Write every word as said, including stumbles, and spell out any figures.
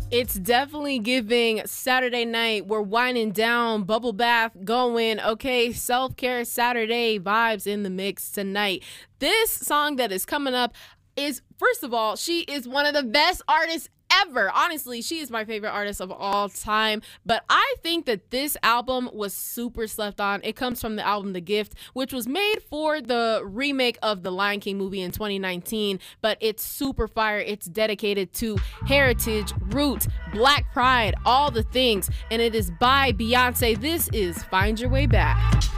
It's definitely giving Saturday night. We're winding down, bubble bath going. Okay, self-care Saturday vibes in the mix tonight. This song that is coming up is, first of all, she is one of the best artists ever. Honestly, she is my favorite artist of all time. But I think that this album was super slept on. It comes from the album The Gift, which was made for the remake of the Lion King movie in twenty nineteen. But it's super fire. It's dedicated to heritage, roots, Black pride, all the things. And it is by Beyonce. This is Find Your Way Back.